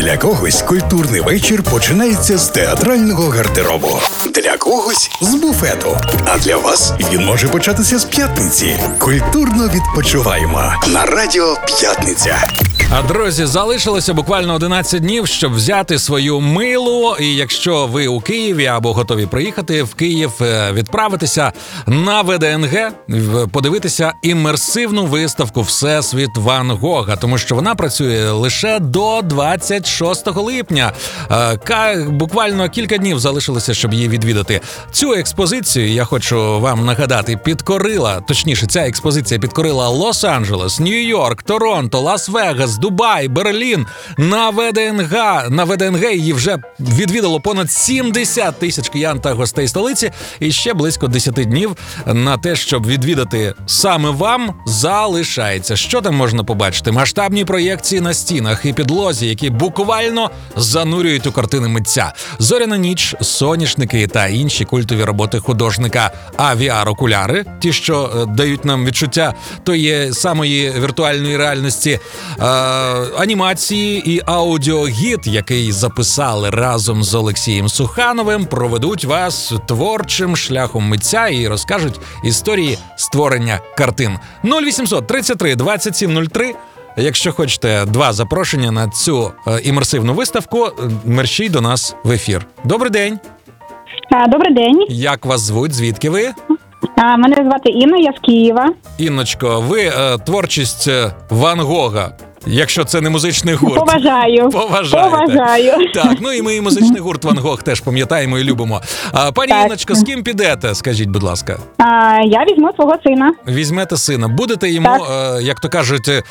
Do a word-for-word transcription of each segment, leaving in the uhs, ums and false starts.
Для когось культурний вечір починається з театрального гардеробу. Для когось – з буфету. А для вас він може початися з п'ятниці. Культурно відпочиваємо на Радіо П'ятниця. А, друзі, залишилося буквально одинадцять днів, щоб взяти свою милу. І якщо ви у Києві або готові приїхати в Київ, відправитися на Ве Де Ен Ге, подивитися імерсивну виставку «Всесвіт Ван Гога», тому що вона працює лише до двадцять шостого липня. Буквально кілька днів залишилося, щоб її відвідати. Цю експозицію, я хочу вам нагадати, підкорила, точніше, ця експозиція підкорила Лос-Анджелес, Нью-Йорк, Торонто, Лас-Вегас, Дубай, Берлін. На Ве Де Ен Ге, на Ве Де Ен Ге її вже відвідало понад сімдесят тисяч киян та гостей столиці, і ще близько десять днів на те, щоб відвідати саме вам, залишається. Що там можна побачити? Масштабні проєкції на стінах і підлозі, які буквально занурюють у картини митця. «Зоряна ніч», «Соняшники» та інші культові роботи художника. А ві ар-окуляри, ті, що е, дають нам відчуття тої самої віртуальної реальності, е, анімації і аудіогід, який записали разом з Олексієм Сухановим, проведуть вас творчим шляхом митця і розкажуть історії створення картин. нуль вісімсот тридцять три двадцять сім нуль три. Якщо хочете два запрошення на цю е, імерсивну виставку, мерщій до нас в ефір. Добрий день. Добрий день. Як вас звуть? Звідки ви? А, мене звати Інна, я з Києва. Інночко, ви е, творчість Ван Гога, якщо це не музичний гурт. Поважаю. Поважаєте. Поважаю. Так, ну і ми і музичний гурт Ван Гог теж пам'ятаємо і любимо. А, пані Так. Інночко, з ким підете, скажіть, будь ласка? А, я візьму свого сина. Візьмете сина. Будете йому, е, як то кажуть, е,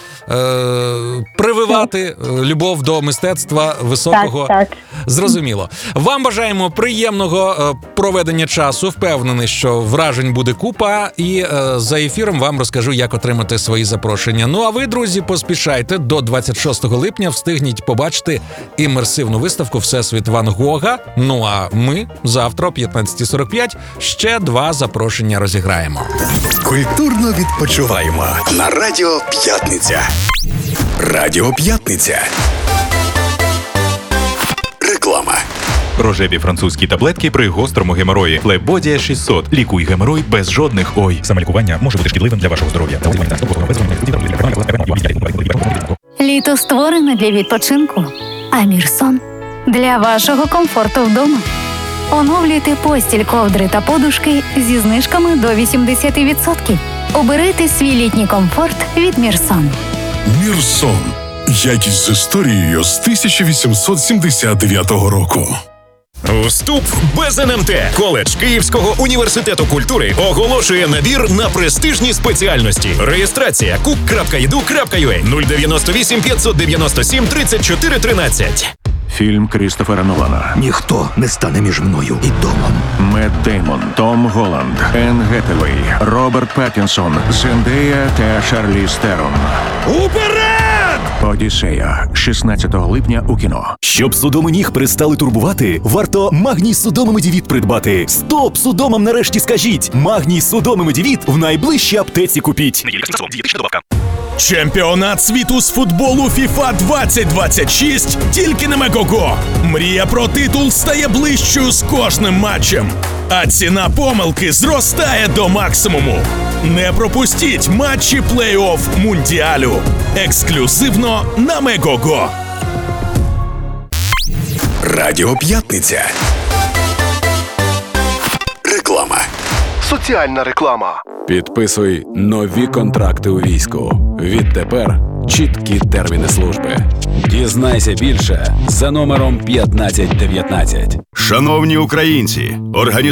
прививати е, любов до мистецтва високого. Так, так. Зрозуміло. Вам бажаємо приємного е, проведення часу. Впевнений, що вражень буде купа. І е, за ефіром вам розкажу, як отримати свої запрошення. Ну а ви, друзі, поспішайте. До двадцять шостого липня встигніть побачити імерсивну виставку «Всесвіт Ван Гога». Ну а ми завтра о п'ятнадцята сорок п'ять ще два запрошення розіграємо. Культурно відпочиваємо на Радіо П'ятниця. Радіо П'ятниця. Реклама. Рожеві французькі таблетки при гострому геморої. Флебодія шістсот. Лікуй геморой без жодних ой. Самолікування може бути шкідливим для вашого здоров'я. Літо створене для відпочинку, а Мірсон – для вашого комфорту вдома. Оновлюйте постіль, ковдри та подушки зі знижками до вісімдесят відсотків. Оберите свій літній комфорт від Мірсон. Мірсон. Якість з історією з тисяча вісімсот сімдесят дев'ятого року. Вступ без ен ем те. Коледж Київського університету культури оголошує набір на престижні спеціальності. Реєстрація кук крапка і ді ю крапка ю а нуль дев'яносто вісім п'ятсот дев'яносто сім тридцять чотири тринадцять. Фільм Крістофера Нолана. Ніхто не стане між мною і домом. Мет Деймон, Том Голланд, Енн Гетевей, Роберт Паттінсон, Зендея та Шарліз Терон. Уперед! Одіссея. шістнадцятого липня у кіно. Щоб судоми ніг перестали турбувати, варто Магній Судоми Медівіт придбати. Стоп судомам нарешті скажіть! Магній Судоми Медівіт в найближчій аптеці купіть. Чемпіонат світу з футболу фіфа двадцять двадцять шість тільки на Мегого. Мрія про титул стає ближчою з кожним матчем, а ціна помилки зростає до максимуму. Не пропустіть матчі плей-офф Мундіалю. Ексклюзивно на Мегого. Радіо П'ятниця. Реклама. Соціальна реклама. Підписуй нові контракти у війську. Відтепер чіткі терміни служби. Дізнайся більше за номером п'ятнадцять дев'ятнадцять. Шановні українці, організуйте